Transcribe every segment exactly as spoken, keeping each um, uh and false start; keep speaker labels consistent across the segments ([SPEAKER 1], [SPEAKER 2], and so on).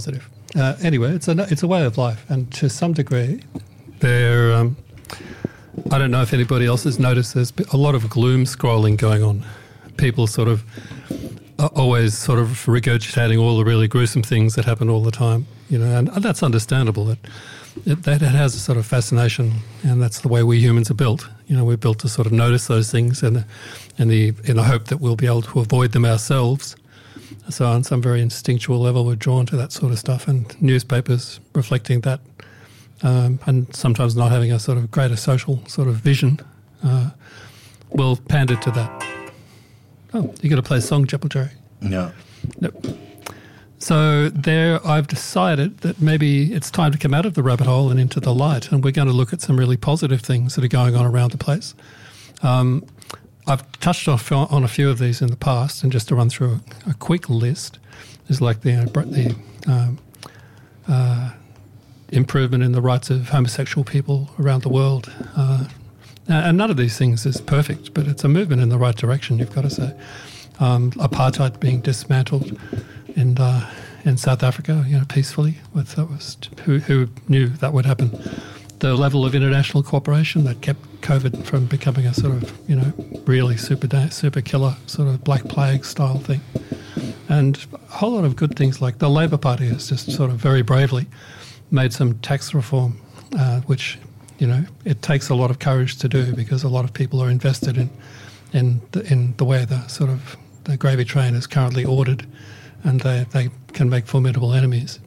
[SPEAKER 1] positive. Uh, anyway, it's a it's a way of life, and to some degree, there. Um, I don't know if anybody else has noticed. There's a lot of gloom scrolling going on. People sort of are always sort of regurgitating all the really gruesome things that happen all the time, you know, and that's understandable. It, it that it has a sort of fascination, and that's the way we humans are built. You know, we're built to sort of notice those things, and and the in the hope that we'll be able to avoid them ourselves. So on some very instinctual level, we're drawn to that sort of stuff, and newspapers reflecting that, um, and sometimes not having a sort of greater social sort of vision, uh, will pander to that. Oh, you got to play a song, Jeppel Jerry?
[SPEAKER 2] No.
[SPEAKER 1] Nope. So there I've decided that maybe it's time to come out of the rabbit hole and into the light, and we're going to look at some really positive things that are going on around the place. Um, I've touched off on a few of these in the past, and just to run through a, a quick list is like the, the um, uh, improvement in the rights of homosexual people around the world. Uh, and none of these things is perfect, but it's a movement in the right direction, you've got to say. Um, apartheid being dismantled in uh, in South Africa, you know, peacefully. With that was who who knew that would happen. The level of international cooperation that kept COVID from becoming a sort of, you know, really super da- super killer sort of Black Plague style thing, and a whole lot of good things like the Labor Party has just sort of very bravely made some tax reform, uh, which, you know, it takes a lot of courage to do because a lot of people are invested in in the, in the way the sort of the gravy train is currently ordered, and they, they can make formidable enemies.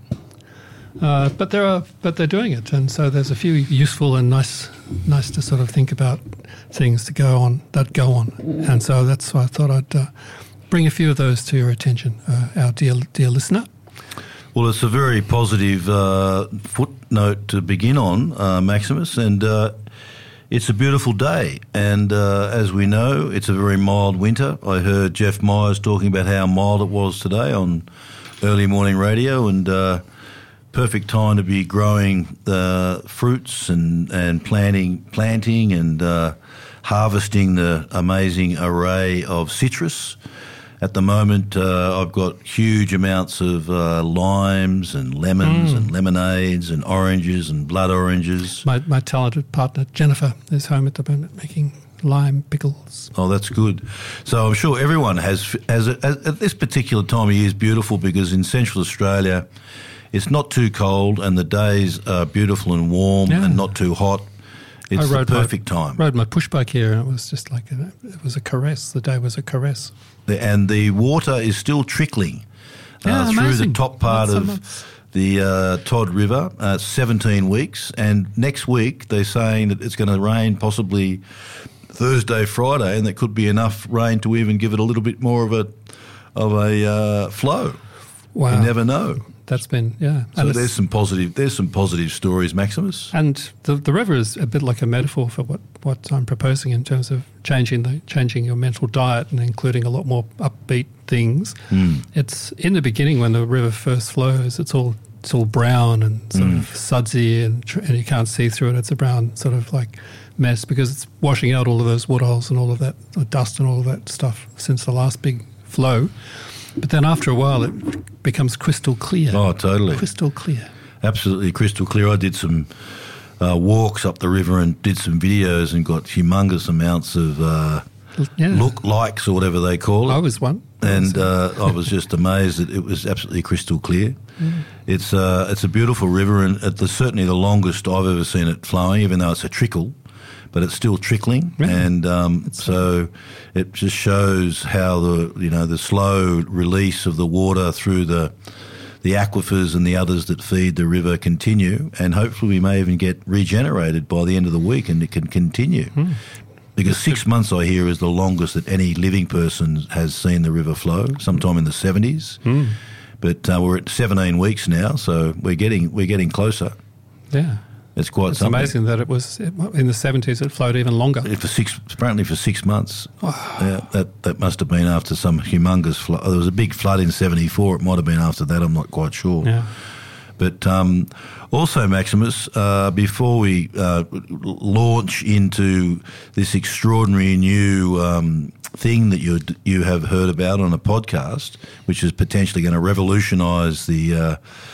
[SPEAKER 1] Uh, but there are, but they're doing it, and so there's a few useful and nice, nice to sort of think about things to go on that go on, and so that's why I thought I'd uh, bring a few of those to your attention, uh, our dear dear listener.
[SPEAKER 2] Well, it's a very positive uh, footnote to begin on, uh, Maximus, and uh, it's a beautiful day. And uh, as we know, it's a very mild winter. I heard Jeff Myers talking about how mild it was today on early morning radio, and uh, perfect time to be growing the fruits and, and planting, planting and uh, harvesting the amazing array of citrus. At the moment, uh, I've got huge amounts of uh, limes and lemons mm. and lemonades and oranges and blood oranges.
[SPEAKER 1] My, my talented partner, Jennifer, is home at the moment making lime pickles.
[SPEAKER 2] Oh, that's good. So I'm sure everyone has, has a, at this particular time of year is beautiful because in Central Australia, it's not too cold and the days are beautiful and warm yeah. and not too hot. It's the perfect
[SPEAKER 1] my,
[SPEAKER 2] time.
[SPEAKER 1] I rode my push bike here and it was just like, a, it was a caress. The day was a caress.
[SPEAKER 2] And the water is still trickling
[SPEAKER 1] yeah,
[SPEAKER 2] uh, through the top part
[SPEAKER 1] Not
[SPEAKER 2] of
[SPEAKER 1] so much.
[SPEAKER 2] the uh, Todd River, uh, seventeen weeks. And next week they're saying that it's going to rain possibly Thursday, Friday, and there could be enough rain to even give it a little bit more of a of a uh, flow.
[SPEAKER 1] Wow.
[SPEAKER 2] You never know.
[SPEAKER 1] That's been, yeah.
[SPEAKER 2] So
[SPEAKER 1] and
[SPEAKER 2] there's some positive there's some positive stories, Maximus.
[SPEAKER 1] And the the river is a bit like a metaphor for what, what I'm proposing in terms of changing the changing your mental diet and including a lot more upbeat things.
[SPEAKER 2] Mm.
[SPEAKER 1] It's in the beginning when the river first flows, it's all it's all brown and sort mm. of sudsy and, tr- and you can't see through it. It's a brown sort of like mess because it's washing out all of those woodholes and all of that the dust and all of that stuff since the last big flow. But then after a while, it becomes crystal clear.
[SPEAKER 2] Oh, totally.
[SPEAKER 1] Crystal clear.
[SPEAKER 2] Absolutely crystal clear. I did some uh, walks up the river and did some videos and got humongous amounts of uh,
[SPEAKER 1] yeah.
[SPEAKER 2] look-likes or whatever they call it.
[SPEAKER 1] I was one.
[SPEAKER 2] And uh, I was just amazed that it was absolutely crystal clear.
[SPEAKER 1] Mm.
[SPEAKER 2] It's, uh, it's a beautiful river and it's certainly the longest I've ever seen it flowing, even though it's a trickle. But it's still trickling,
[SPEAKER 1] really?
[SPEAKER 2] and um, so it just shows how the you know the slow release of the water through the the aquifers and the others that feed the river continue, and hopefully we may even get regenerated by the end of the week, and it can continue.
[SPEAKER 1] Mm.
[SPEAKER 2] Because six months, I hear, is the longest that any living person has seen the river flow. Sometime in the seventies,
[SPEAKER 1] mm.
[SPEAKER 2] but uh, we're at seventeen weeks now, so we're getting we're getting closer.
[SPEAKER 1] Yeah.
[SPEAKER 2] It's quite
[SPEAKER 1] it's
[SPEAKER 2] something.
[SPEAKER 1] amazing that it was in the seventies. It flowed even longer.
[SPEAKER 2] For six, apparently for six months. Oh. Yeah, that that must have been after some humongous flood. There was a big flood in seventy-four. It might have been after that. I'm not quite sure.
[SPEAKER 1] Yeah.
[SPEAKER 2] But um, also, Maximus, uh, before we uh, launch into this extraordinary new um, thing that you you have heard about on a podcast, which is potentially going to revolutionise the. Uh,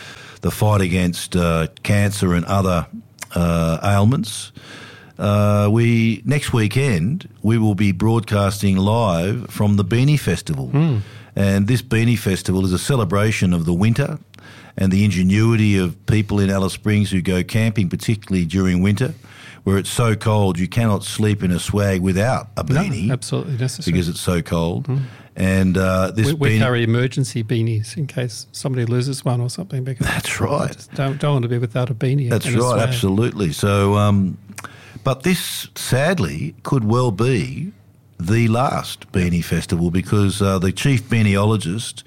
[SPEAKER 2] the fight against uh, cancer and other uh, ailments. Uh, we next weekend we will be broadcasting live from the Beanie Festival,
[SPEAKER 1] mm.
[SPEAKER 2] and this Beanie Festival is a celebration of the winter and the ingenuity of people in Alice Springs who go camping, particularly during winter, where it's so cold you cannot sleep in a swag without a beanie.
[SPEAKER 1] No, absolutely necessary.
[SPEAKER 2] Because it's so cold.
[SPEAKER 1] Mm.
[SPEAKER 2] And uh, this
[SPEAKER 1] we, we
[SPEAKER 2] beanie,
[SPEAKER 1] carry emergency beanies in case somebody loses one or something. Because
[SPEAKER 2] that's right.
[SPEAKER 1] Just don't don't want to be without a beanie.
[SPEAKER 2] That's
[SPEAKER 1] in a
[SPEAKER 2] right,
[SPEAKER 1] swag.
[SPEAKER 2] absolutely. So, um, but this sadly could well be the last Beanie Festival because uh, the chief beaniologist,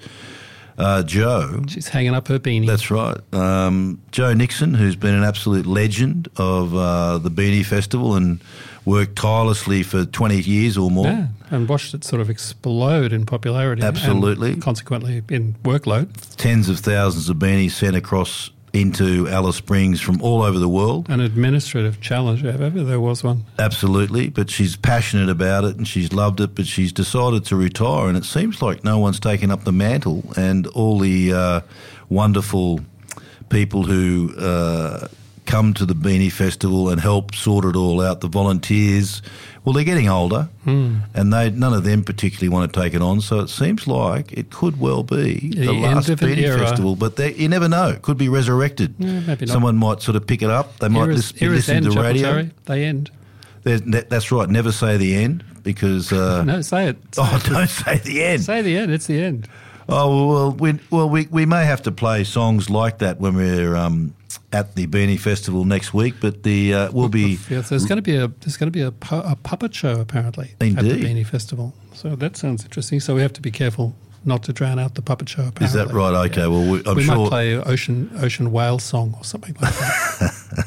[SPEAKER 2] uh, Joe,
[SPEAKER 1] she's hanging up her beanie.
[SPEAKER 2] That's right. Um, Joe Nixon, who's been an absolute legend of uh, the Beanie Festival and worked tirelessly for twenty years or more.
[SPEAKER 1] Yeah, and watched it sort of explode in popularity.
[SPEAKER 2] Absolutely.
[SPEAKER 1] And consequently in workload.
[SPEAKER 2] Tens of thousands of beanies sent across into Alice Springs from all over the world.
[SPEAKER 1] An administrative challenge, if ever there was one.
[SPEAKER 2] Absolutely, but she's passionate about it and she's loved it, but she's decided to retire, and it seems like no one's taken up the mantle, and all the uh, wonderful people who uh, come to the Beanie Festival and help sort it all out, the volunteers, well, they're getting older,
[SPEAKER 1] mm.
[SPEAKER 2] and they none of them particularly want to take it on, so it seems like it could well be the,
[SPEAKER 1] the
[SPEAKER 2] last
[SPEAKER 1] end of an
[SPEAKER 2] Beanie
[SPEAKER 1] era.
[SPEAKER 2] Festival, but they, you never know. It could be resurrected.
[SPEAKER 1] Yeah, maybe not.
[SPEAKER 2] Someone might sort of pick it up. They might
[SPEAKER 1] Eras,
[SPEAKER 2] lis- be
[SPEAKER 1] eras
[SPEAKER 2] listening
[SPEAKER 1] end,
[SPEAKER 2] to
[SPEAKER 1] Chapel
[SPEAKER 2] radio.
[SPEAKER 1] Terry. They end.
[SPEAKER 2] There's, that's right. Never say the end because. Uh,
[SPEAKER 1] No, say it. Say
[SPEAKER 2] oh,
[SPEAKER 1] it.
[SPEAKER 2] don't say the end.
[SPEAKER 1] Say the end. It's the end.
[SPEAKER 2] Oh well, we well we we may have to play songs like that when we're um, at the Beanie Festival next week. But the uh, we'll be.
[SPEAKER 1] Yes, there's going to be a there's going to be a, pu- a puppet show apparently
[SPEAKER 2] Indeed.
[SPEAKER 1] at the Beanie Festival. So that sounds interesting. So we have to be careful not to drown out the puppet show. Apparently.
[SPEAKER 2] Is that right? Okay.
[SPEAKER 1] Yeah.
[SPEAKER 2] Well, we, I'm
[SPEAKER 1] we
[SPEAKER 2] sure.
[SPEAKER 1] might play Ocean Ocean Whale Song or something like that.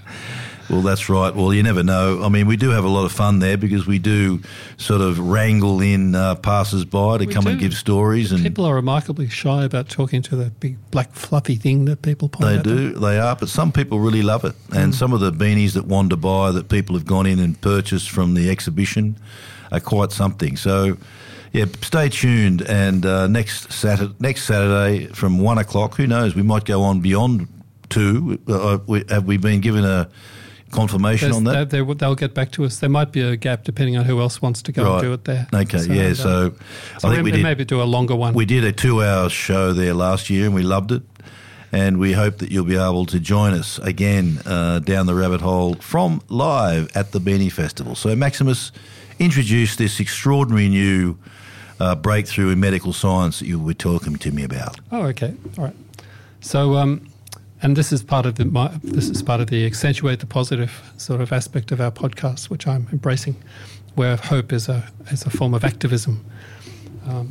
[SPEAKER 2] Well, that's right. Well, you never know. I mean, we do have a lot of fun there because we do sort of wrangle in uh, passers-by to
[SPEAKER 1] We
[SPEAKER 2] come
[SPEAKER 1] do.
[SPEAKER 2] and give stories. And
[SPEAKER 1] People are remarkably shy about talking to the big black fluffy thing that people point
[SPEAKER 2] they
[SPEAKER 1] at
[SPEAKER 2] do,
[SPEAKER 1] them.
[SPEAKER 2] they are, but some people really love it. And
[SPEAKER 1] Mm.
[SPEAKER 2] some of the beanies that wander by that people have gone in and purchased from the exhibition are quite something. So, yeah, stay tuned. And uh, next Saturday, next Saturday from one o'clock, who knows? We might go on beyond two. Uh, we, have we been given a confirmation
[SPEAKER 1] There's-
[SPEAKER 2] on that?
[SPEAKER 1] They, they, they'll get back to us. There might be a gap depending on who else wants to go
[SPEAKER 2] Right.
[SPEAKER 1] and do it there.
[SPEAKER 2] Okay, yeah.
[SPEAKER 1] uh,
[SPEAKER 2] So,
[SPEAKER 1] so
[SPEAKER 2] I think we did.
[SPEAKER 1] maybe do a longer one.
[SPEAKER 2] We did a two-hour show there last year, and we loved it. And we hope that you'll be able to join us again uh, down the rabbit hole from live at the Beanie Festival. So, Maximus, introduce this extraordinary new uh, breakthrough in medical science that you were talking to me about.
[SPEAKER 1] Oh, okay, all right. So, um, and this is part of the my, this is part of the accentuate the positive sort of aspect of our podcast, which I'm embracing, where hope is a is a form of activism. Um,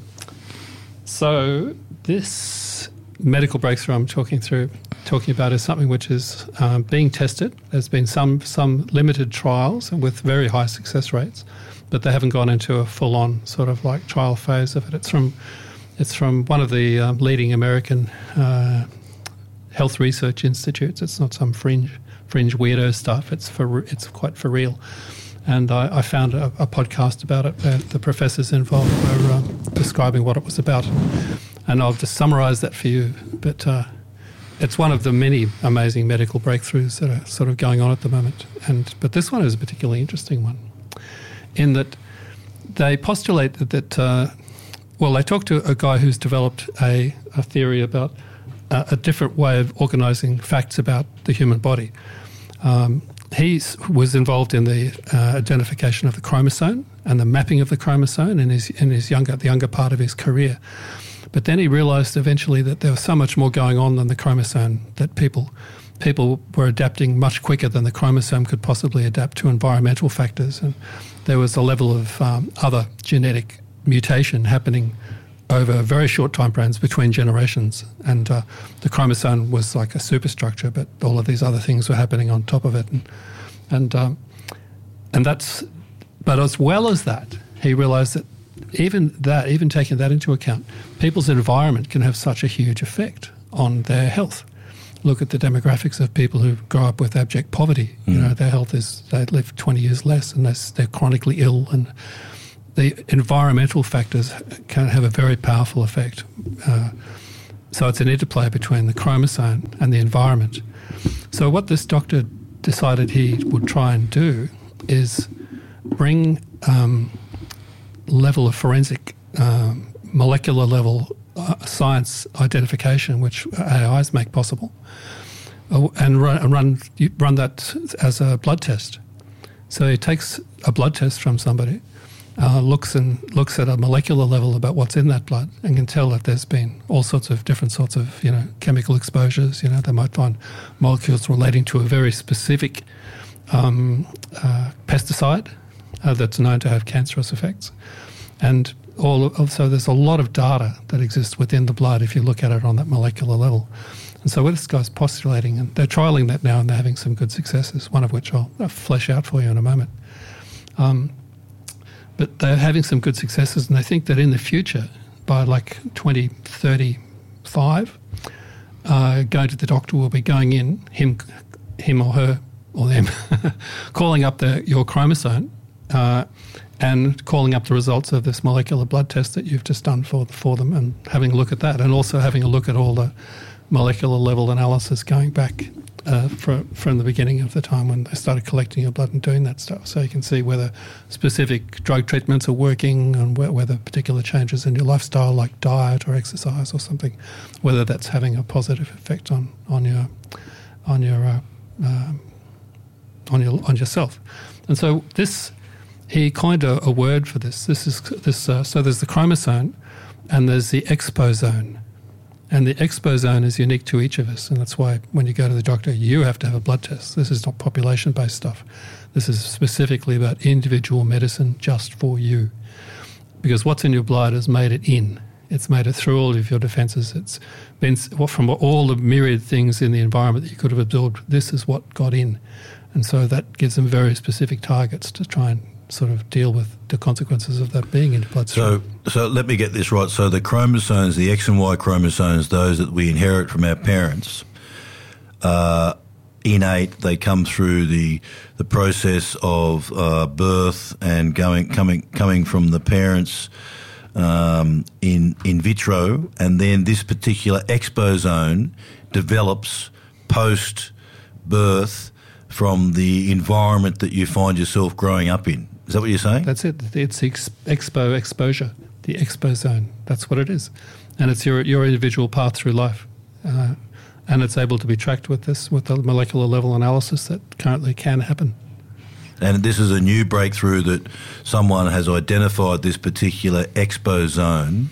[SPEAKER 1] so this medical breakthrough I'm talking through, talking about is something which is um, being tested. There's been some some limited trials with very high success rates, but they haven't gone into a full-on sort of like trial phase of it. It's from it's from one of the um, leading American uh, health research institutes. It's not some fringe fringe weirdo stuff. It's for it's quite for real. And I, I found a, a podcast about it where the professors involved were uh, describing what it was about. And I'll just summarise that for you. But uh, it's one of the many amazing medical breakthroughs that are sort of going on at the moment. And but this one is a particularly interesting one, in that they postulate that, that uh, well, they talk to a guy who's developed a, a theory about a, a different way of organising facts about the human body. Um, he was involved in the uh, identification of the chromosome and the mapping of the chromosome in his in his younger the younger part of his career. But then he realised eventually that there was so much more going on than the chromosome, that people people were adapting much quicker than the chromosome could possibly adapt to environmental factors, and there was a level of um, other genetic mutation happening over very short time frames between generations. And uh, the chromosome was like a superstructure, but all of these other things were happening on top of it. And and um, and that's, but as well as that, he realised that even that, even taking that into account, people's environment can have such a huge effect on their health. Look at the demographics of people who grow up with abject poverty. Mm. You know, their health is, they live twenty years less, and they're chronically ill, and the environmental factors can have a very powerful effect. Uh, so it's an interplay between the chromosome and the environment. So what this doctor decided he would try and do is bring um, level of forensic, um, molecular level uh, science identification, which A Is make possible, uh, and run, run run that as a blood test. So he takes a blood test from somebody, uh, looks and looks at a molecular level about what's in that blood, and can tell that there's been all sorts of different sorts of you know chemical exposures. You know, they might find molecules relating to a very specific um, uh, pesticide uh, that's known to have cancerous effects, and all of, so there's a lot of data that exists within the blood if you look at it on that molecular level. And so what this guy's postulating, and they're trialling that now and they're having some good successes, one of which I'll, I'll flesh out for you in a moment. Um, but they're having some good successes, and they think that in the future, by like twenty thirty-five, uh, going to the doctor will be going in, him him or her or them, calling up the, your chromosome uh, and calling up the results of this molecular blood test that you've just done for, for them, and having a look at that, and also having a look at all the molecular level analysis going back uh, for, from the beginning of the time when they started collecting your blood and doing that stuff. So you can see whether specific drug treatments are working, and wh- whether particular changes in your lifestyle, like diet or exercise or something, whether that's having a positive effect on on your on your uh, um, on your on yourself. And so this, he coined a, a word for this. This is this. Uh, so there's the chromosome, and there's the exposome. And the exposome is unique to each of us, and that's why when you go to the doctor, you have to have a blood test. This is not population-based stuff. This is specifically about individual medicine just for you. Because what's in your blood has made it in. It's made it through all of your defences. It's been from all the myriad things in the environment that you could have absorbed. This is what got in. And so that gives them very specific targets to try and sort of deal with the consequences of that being in your bloodstream.
[SPEAKER 2] So, so let me get this right. So the chromosomes, the X and Y chromosomes, those that we inherit from our parents, are innate. They come through the the process of uh, birth and going coming coming from the parents um, in in vitro, and then this particular exposome develops post birth from the environment that you find yourself growing up in. Is that what you're saying?
[SPEAKER 1] That's it. It's ex- expo exposure, the exposome. That's what it is, and it's your your individual path through life, uh, and it's able to be tracked with this with the molecular level analysis that currently can happen.
[SPEAKER 2] And this is a new breakthrough that someone has identified this particular exposome,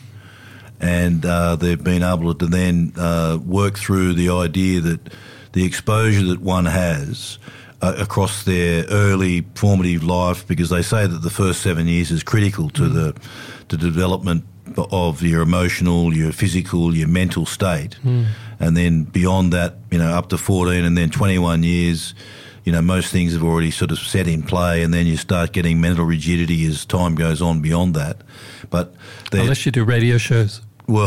[SPEAKER 2] and uh, they've been able to then uh, work through the idea that the exposure that one has uh, across their early formative life, because they say that the first seven years is critical to mm. the the development of your emotional, your physical, your mental state. Mm. And then beyond that, you know, up to fourteen and then twenty-one years, you know, most things have already sort of set in play, and then you start getting mental rigidity as time goes on beyond that. But
[SPEAKER 1] unless you do radio shows.
[SPEAKER 2] Well,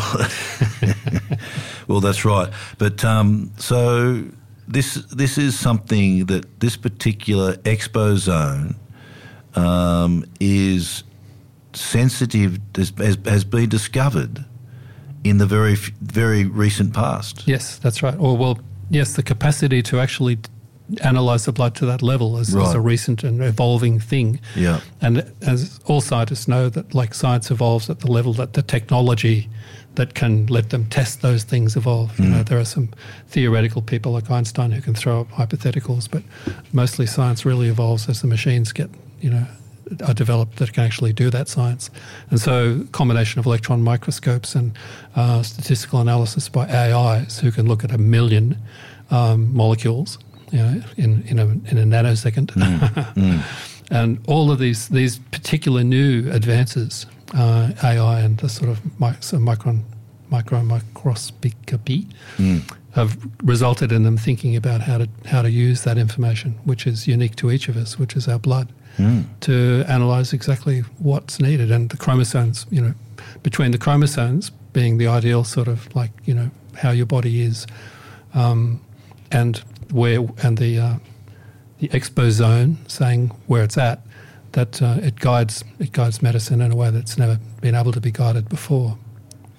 [SPEAKER 2] well, that's right. But um, so this this is something that this particular exposome um, is sensitive, has, has been discovered in the very very recent past.
[SPEAKER 1] Yes, that's right. Or well, yes, the capacity to actually analyse the blood to that level is,
[SPEAKER 2] right.
[SPEAKER 1] is a recent and evolving thing.
[SPEAKER 2] Yeah.
[SPEAKER 1] And as all scientists know, that like science evolves at the level that the technology that can let them test those things evolve. Mm. You know, there are some theoretical people like Einstein who can throw up hypotheticals, but mostly science really evolves as the machines get, you know, are developed that can actually do that science. And so combination of electron microscopes and uh, statistical analysis by A Is who can look at a million um, molecules, you know, in, in, a, in a nanosecond. Mm. mm. And all of these these particular new advances, uh, A I and the sort of mi- so micron, micro microscopy, mm. have resulted in them thinking about how to how to use that information, which is unique to each of us, which is our blood, mm. to analyse exactly what's needed. And the chromosomes, you know, between the chromosomes being the ideal sort of like, you know, how your body is, um, and where and the uh, the exposome saying where it's at, that uh, it guides it guides medicine in a way that's never been able to be guided before.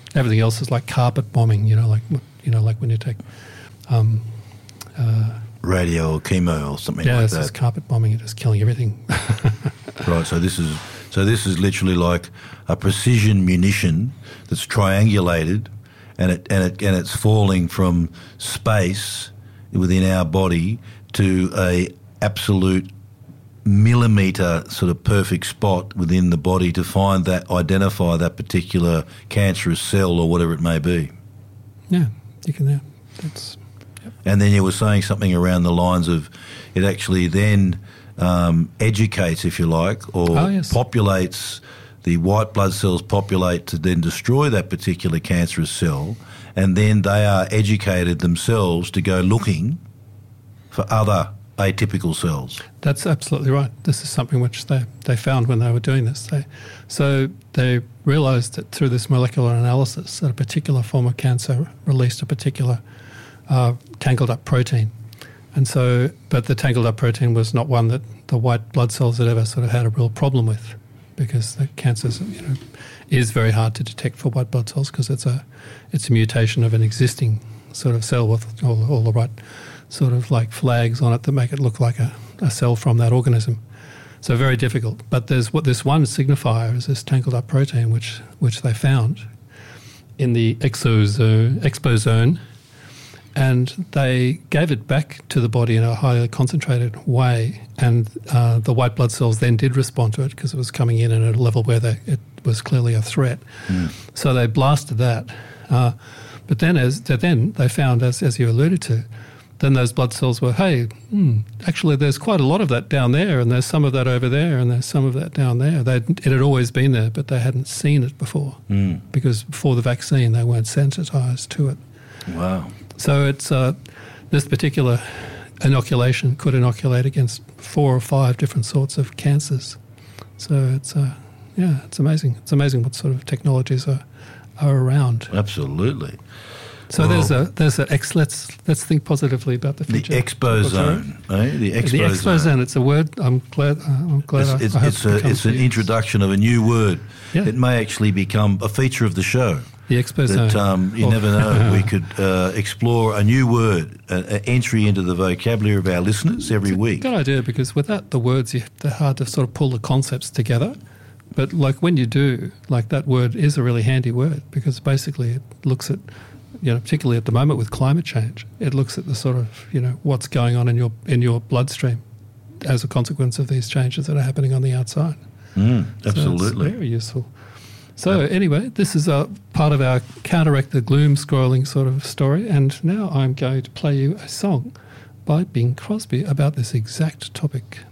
[SPEAKER 1] Everything else is like carpet bombing, you know, like you know, like when you take um, uh,
[SPEAKER 2] radio or chemo or something
[SPEAKER 1] yeah,
[SPEAKER 2] like
[SPEAKER 1] it's
[SPEAKER 2] that.
[SPEAKER 1] just carpet bombing. You're just killing everything.
[SPEAKER 2] Right. So this is so this is literally like a precision munition that's triangulated, and it and it and it's falling from space within our body to a absolute millimetre sort of perfect spot within the body to find that, identify that particular cancerous cell or whatever it may be.
[SPEAKER 1] Yeah, you can. Yeah, that's. Yep.
[SPEAKER 2] And then you were saying something around the lines of it actually then um, educates, if you like, or
[SPEAKER 1] oh, yes.
[SPEAKER 2] populates, the white blood cells populate to then destroy that particular cancerous cell, and then they are educated themselves to go looking for other atypical cells.
[SPEAKER 1] That's absolutely right. This is something which they, they found when they were doing this. They, so they realised that through this molecular analysis that a particular form of cancer released a particular uh, tangled up protein. And so, but the tangled up protein was not one that the white blood cells had ever sort of had a real problem with, because the cancer, you know, is very hard to detect for white blood cells because it's a it's a mutation of an existing sort of cell with all, all the right sort of like flags on it that make it look like a, a cell from that organism. So very difficult. But there's what this one signifier is this tangled up protein, which which they found in the exosome, exposome, and they gave it back to the body in a highly concentrated way. And uh, the white blood cells then did respond to it because it was coming in at a level where they, it was clearly a threat. Mm. So they blasted that. Uh, but then, as then they found, as as you alluded to, then those blood cells were, hey, hmm, actually there's quite a lot of that down there, and there's some of that over there, and there's some of that down there. They'd, it had always been there, but they hadn't seen it before mm. because before the vaccine they weren't sensitised to it.
[SPEAKER 2] Wow.
[SPEAKER 1] So it's uh, this particular inoculation could inoculate against four or five different sorts of cancers. So it's, uh, yeah, it's amazing. It's amazing what sort of technologies are, are around.
[SPEAKER 2] Absolutely.
[SPEAKER 1] So well, there's a there's a ex. Let's let's think positively about the future.
[SPEAKER 2] The exposome, eh? The exposome.
[SPEAKER 1] The exposome. It's a word. I'm glad. Uh, I'm glad.
[SPEAKER 2] It's,
[SPEAKER 1] I, I
[SPEAKER 2] it's, it's, a, it's an introduction of a new word.
[SPEAKER 1] Yeah.
[SPEAKER 2] It may actually become a feature of the show.
[SPEAKER 1] The exposome.
[SPEAKER 2] That um, you
[SPEAKER 1] oh.
[SPEAKER 2] never know. We could uh, explore a new word, an entry into the vocabulary of our listeners every
[SPEAKER 1] it's a
[SPEAKER 2] week.
[SPEAKER 1] Good idea, because without the words, you, they're hard to sort of pull the concepts together. But like when you do, like that word is a really handy word, because basically it looks at, you know, particularly at the moment with climate change, it looks at the sort of, you know, what's going on in your in your bloodstream as a consequence of these changes that are happening on the outside.
[SPEAKER 2] Mm, absolutely.
[SPEAKER 1] So it's very useful. So anyway, this is a part of our counteract the gloom scrolling sort of story, and now I'm going to play you a song by Bing Crosby about this exact topic.